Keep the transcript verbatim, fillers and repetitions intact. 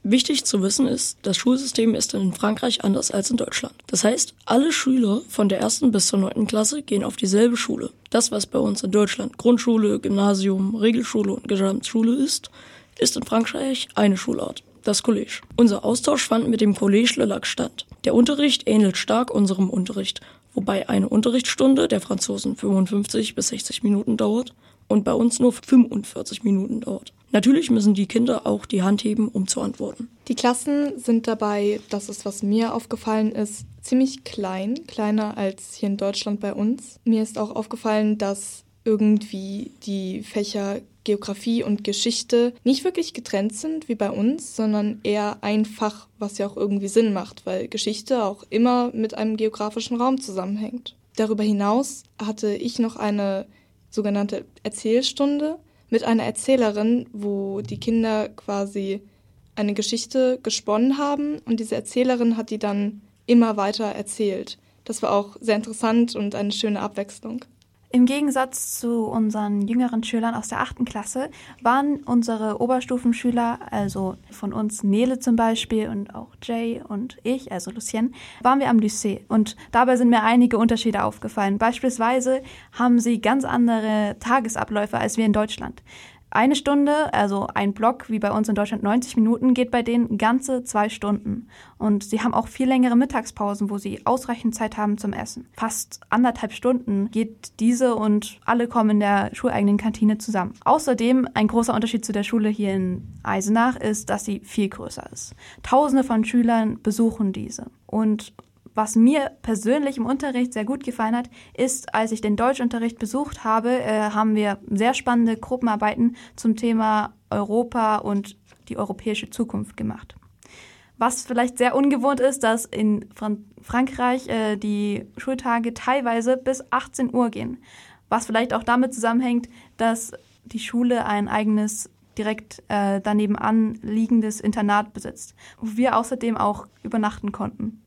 Wichtig zu wissen ist, das Schulsystem ist in Frankreich anders als in Deutschland. Das heißt, alle Schüler von der ersten bis zur neunten Klasse gehen auf dieselbe Schule. Das, was bei uns in Deutschland Grundschule, Gymnasium, Regelschule und Gesamtschule ist, ist in Frankreich eine Schulart, das Collège. Unser Austausch fand mit dem Collège Le Lac statt. Der Unterricht ähnelt stark unserem Unterricht, wobei eine Unterrichtsstunde der Franzosen fünfundfünfzig bis sechzig Minuten dauert und bei uns nur fünfundvierzig Minuten dauert. Natürlich müssen die Kinder auch die Hand heben, um zu antworten. Die Klassen sind dabei, das ist, was mir aufgefallen ist, ziemlich klein, kleiner als hier in Deutschland bei uns. Mir ist auch aufgefallen, dass irgendwie die Fächer Geografie und Geschichte nicht wirklich getrennt sind wie bei uns, sondern eher ein Fach, was ja auch irgendwie Sinn macht, weil Geschichte auch immer mit einem geografischen Raum zusammenhängt. Darüber hinaus hatte ich noch eine sogenannte Erzählstunde mit einer Erzählerin, wo die Kinder quasi eine Geschichte gesponnen haben und diese Erzählerin hat die dann immer weiter erzählt. Das war auch sehr interessant und eine schöne Abwechslung. Im Gegensatz zu unseren jüngeren Schülern aus der achten Klasse waren unsere Oberstufenschüler, also von uns Nele zum Beispiel und auch Jay und ich, also Lucienne, waren wir am Lycée. Und dabei sind mir einige Unterschiede aufgefallen. Beispielsweise haben sie ganz andere Tagesabläufe als wir in Deutschland. Eine Stunde, also ein Block wie bei uns in Deutschland neunzig Minuten, geht bei denen ganze zwei Stunden. Und sie haben auch viel längere Mittagspausen, wo sie ausreichend Zeit haben zum Essen. Fast anderthalb Stunden geht diese und alle kommen in der schuleigenen Kantine zusammen. Außerdem ein großer Unterschied zu der Schule hier in Eisenach ist, dass sie viel größer ist. Tausende von Schülern besuchen diese. Und was mir persönlich im Unterricht sehr gut gefallen hat, ist, als ich den Deutschunterricht besucht habe, äh, haben wir sehr spannende Gruppenarbeiten zum Thema Europa und die europäische Zukunft gemacht. Was vielleicht sehr ungewohnt ist, dass in Fran- Frankreich äh, die Schultage teilweise bis achtzehn Uhr gehen. Was vielleicht auch damit zusammenhängt, dass die Schule ein eigenes direkt äh, daneben anliegendes Internat besitzt, wo wir außerdem auch übernachten konnten.